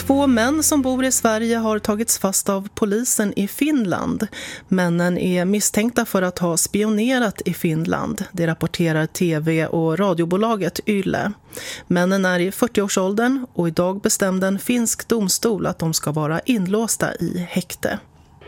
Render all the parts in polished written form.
2 män som bor i Sverige har tagits fast av polisen i Finland. Männen är misstänkta för att ha spionerat i Finland. Det rapporterar tv- och radiobolaget Yle. Männen är i 40-årsåldern och idag bestämde en finsk domstol att de ska vara inlåsta i häkte.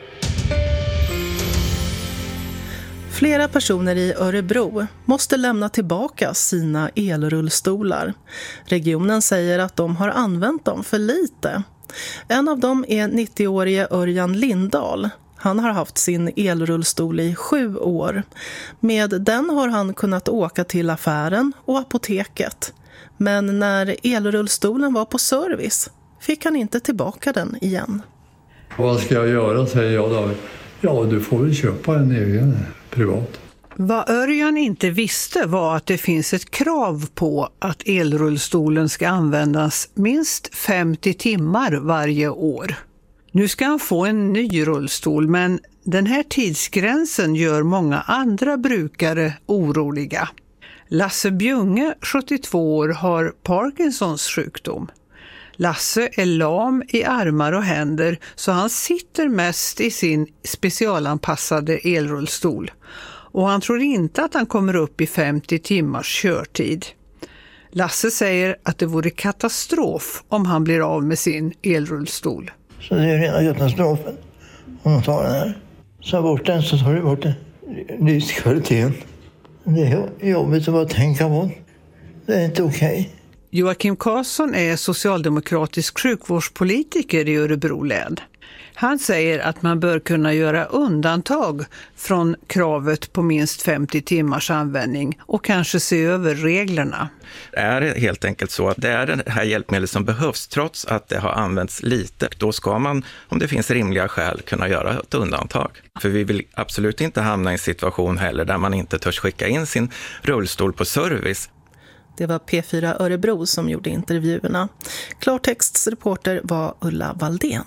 Flera personer i Örebro måste lämna tillbaka sina elrullstolar. Regionen säger att de har använt dem för lite. En av dem är 90-årige Örjan Lindahl. Han har haft sin elrullstol i 7 år. Med den har han kunnat åka till affären och apoteket. Men när elrullstolen var på service fick han inte tillbaka den igen. Vad ska jag göra, säger jag då. Ja, du får väl köpa en egen privat. Vad Örjan inte visste var att det finns ett krav på att elrullstolen ska användas minst 50 timmar varje år. Nu ska han få en ny rullstol, men den här tidsgränsen gör många andra brukare oroliga. Lasse Bjunge, 72 år, har Parkinsons sjukdom. Lasse är lam i armar och händer så han sitter mest i sin specialanpassade elrullstol. Och han tror inte att han kommer upp i 50 timmars körtid. Lasse säger att det vore katastrof om han blir av med sin elrullstol. Så det är rena katastrofen om de tar den här. Så bort den så tar du bort den. Livskvaliteten. Det är jobbigt att bara tänka på. Det är inte okej. Joakim Karlsson är socialdemokratisk sjukvårdspolitiker i Örebro län. Han säger att man bör kunna göra undantag från kravet på minst 50 timmars användning och kanske se över reglerna. Det är helt enkelt så att det är det här hjälpmedlet som behövs trots att det har använts lite. Då ska man, om det finns rimliga skäl, kunna göra ett undantag. För vi vill absolut inte hamna i en situation heller där man inte törs skicka in sin rullstol på service. Det var P4 Örebro som gjorde intervjuerna. Klartexts reporter var Ulla Valdén.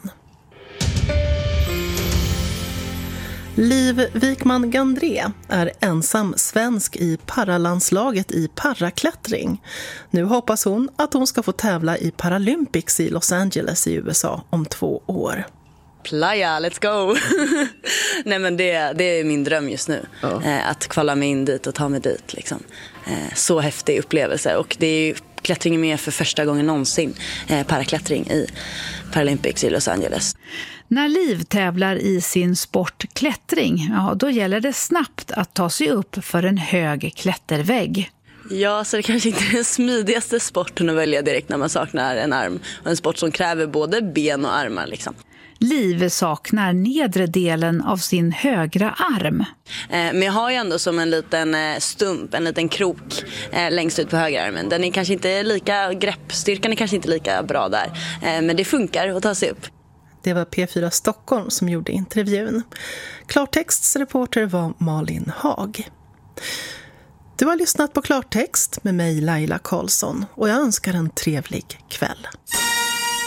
Liv Wikman-Gandré är ensam svensk i paralandslaget i paraklättring. Nu hoppas hon att hon ska få tävla i Paralympics i Los Angeles i USA om 2 år. Playa, let's go! Nej, men det är min dröm just nu. Ja. Att kvala mig in dit och ta mig dit. Liksom. Så häftig upplevelse. Och det är ju klättring med för första gången någonsin. Paraklättring i Paralympics i Los Angeles. När Liv tävlar i sin sport klättring, ja, då gäller det snabbt att ta sig upp för en hög klättervägg. Ja, så det kanske inte är den smidigaste sporten att välja direkt när man saknar en arm. Och en sport som kräver både ben och armar liksom. Liv saknar nedre delen av sin högra arm. Men jag har ju ändå som en liten stump, en liten krok längst ut på högerarmen. Den är kanske inte lika, greppstyrkan är kanske inte lika bra där. Men det funkar att ta sig upp. Det var P4 Stockholm som gjorde intervjun. Klartexts reporter var Malin Hag. Du har lyssnat på Klartext med mig Laila Karlsson och jag önskar en trevlig kväll.